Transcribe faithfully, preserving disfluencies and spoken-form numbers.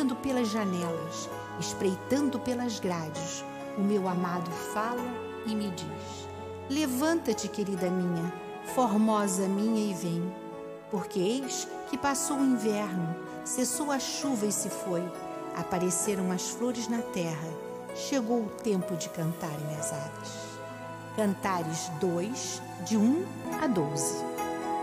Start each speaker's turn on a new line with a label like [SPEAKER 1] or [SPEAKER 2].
[SPEAKER 1] olhando pelas janelas, espreitando pelas grades, o meu amado fala e me diz: levanta-te, querida minha, formosa minha, e vem, porque eis que passou o inverno, cessou a chuva e se foi, apareceram as flores na terra, chegou o tempo de cantarem as aves. Cantares dois, de um a doze.